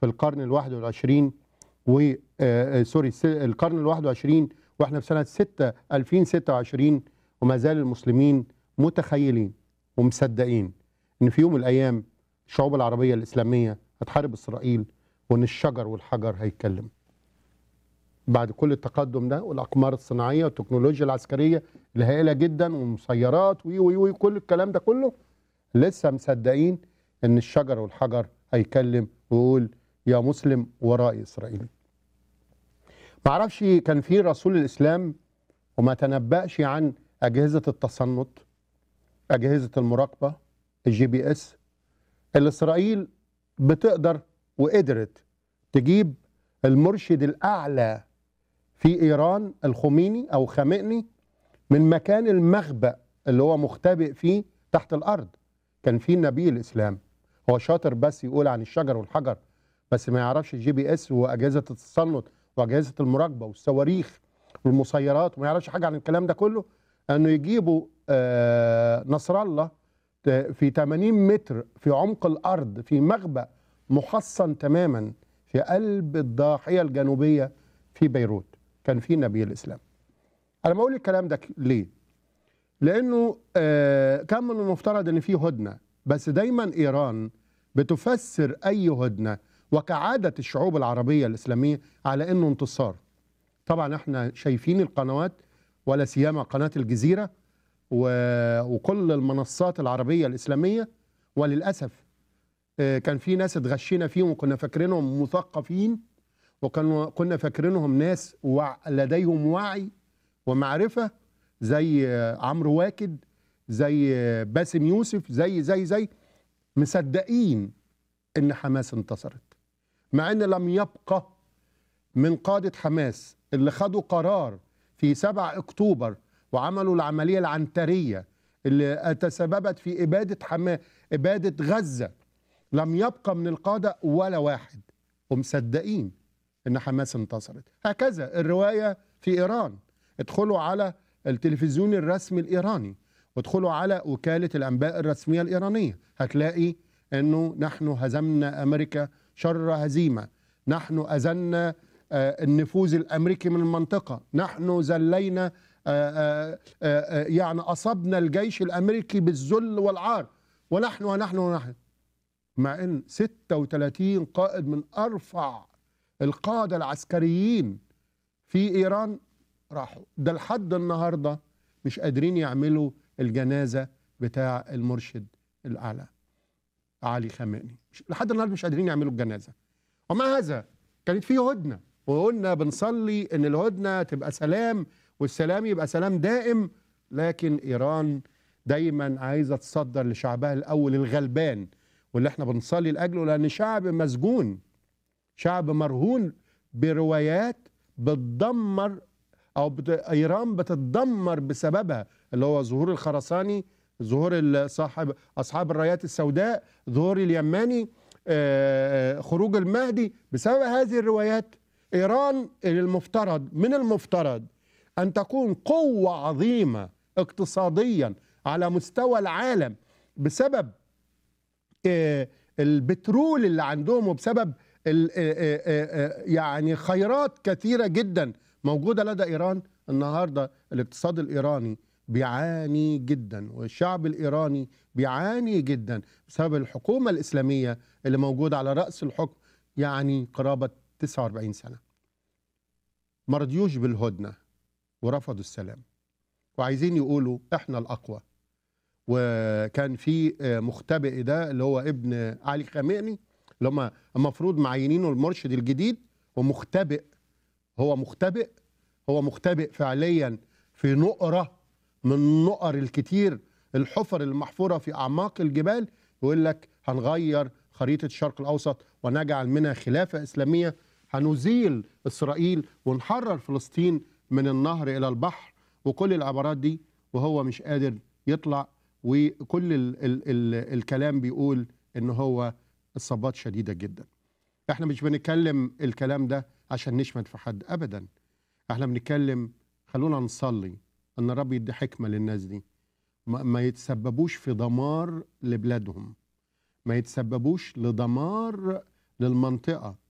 في القرن ال21 القرن ال21 واحنا في سنة 2026 وما زال المسلمين متخيلين ومصدقين ان في يوم من الايام الشعوب العربية الاسلامية هتحارب اسرائيل وان الشجر والحجر هيتكلم. بعد كل التقدم ده والاقمار الصناعية والتكنولوجيا العسكرية الهائلة جدا والمسيرات وكل الكلام ده كله، لسه مصدقين ان الشجر والحجر هيكلم ويقول يا مسلم وراء اسرائيل. معرفش كان في رسول الاسلام وما تنبأش عن اجهزة التصنت، اجهزة المراقبة، الGPS اللي اسرائيل بتقدر وقدرت تجيب المرشد الاعلى في ايران الخميني او خامئني من مكان المخبأ اللي هو مختبئ فيه تحت الارض. كان في نبي الاسلام هو شاطر بس يقول عن الشجر والحجر، بس ما يعرفش الGPS واجهزة التصنت واجهزة المراقبة والصواريخ والمسيرات، وما يعرفش حاجة عن الكلام ده كله. انه يجيبوا نصر الله في 80 متر في عمق الارض في مخبأ محصن تماما في قلب الضاحية الجنوبية في بيروت. كان في نبي الاسلام. انا بقول الكلام ده ليه؟ لانه كان من المفترض ان في هدنة، بس دايما ايران بتفسر اي هدنة وكعادة الشعوب العربية الاسلامية على انه انتصار. طبعا احنا شايفين القنوات ولا سيما قناة الجزيرة وكل المنصات العربية الاسلامية، وللاسف كان في ناس اتغشينا فيهم وكنا فاكرينهم مثقفين، وكنا فاكرينهم ناس لديهم وعي ومعرفة زي عمرو واكد، زي باسم يوسف، زي مصدقين ان حماس انتصرت، مع ان لم يبقى من قادة حماس اللي خدوا قرار في 7 أكتوبر وعملوا العملية العنترية اللي تسببت في إبادة غزة. لم يبقى من القادة ولا واحد، ومصدقين ان حماس انتصرت. هكذا الرواية في إيران. ادخلوا على التلفزيون الرسمي الإيراني وادخلوا على وكالة الأنباء الرسمية الإيرانية، هتلاقي انه نحن هزمنا أمريكا شر هزيمة، نحن أزلنا النفوذ الأمريكي من المنطقة، نحن زلينا يعني أصبنا الجيش الأمريكي بالذل والعار، ونحن مع ان 36 قائد من أرفع القادة العسكريين في إيران راحوا. ده لحد النهاردة مش قادرين يعملوا الجنازة بتاع المرشد الأعلى علي خامنئي، لحد النهاردة مش قادرين يعملوا الجنازة. ومع هذا كانت فيه هدنة، وقلنا بنصلي ان الهدنة تبقى سلام والسلام يبقى سلام دائم، لكن إيران دايما عايزة تصدر لشعبها الأول الغلبان، واللي احنا بنصلي لأجله، لأن شعب مسجون، شعب مرهون بروايات بتدمر إيران بتتدمر بسببها، اللي هو ظهور الخرساني، ظهور أصحاب الرايات السوداء، ظهور اليماني، خروج المهدي. بسبب هذه الروايات إيران من المفترض أن تكون قوة عظيمة اقتصاديا على مستوى العالم بسبب البترول اللي عندهم، وبسبب يعني خيرات كثيرة جدا موجودة لدى إيران. النهاردة الاقتصاد الإيراني بيعاني جدا، والشعب الإيراني بيعاني جدا بسبب الحكومة الإسلامية اللي موجودة على رأس الحكم يعني قرابة 49 سنة. ما رضيوش بالهدنة ورفضوا السلام، وعايزين يقولوا احنا الأقوى. وكان في مختبئ ده اللي هو ابن علي خامنئي اللي هم المفروض معينينه المرشد الجديد، ومختبئ. هو مختبئ فعليا في نقرة من نقر الكتير، الحفر المحفورة في أعماق الجبال. يقول لك هنغير خريطة الشرق الأوسط ونجعل منها خلافة إسلامية، هنزيل إسرائيل ونحرر فلسطين من النهر إلى البحر، وكل العبارات دي، وهو مش قادر يطلع. وكل الكلام بيقول إن هو الصبات شديدة جدا. احنا مش بنتكلم الكلام ده عشان نشمت في حد أبدا، احنا بنتكلم خلونا نصلي ان الرب يدي حكمة للناس دي، ما يتسببوش في دمار لبلادهم، ما يتسببوش لدمار للمنطقة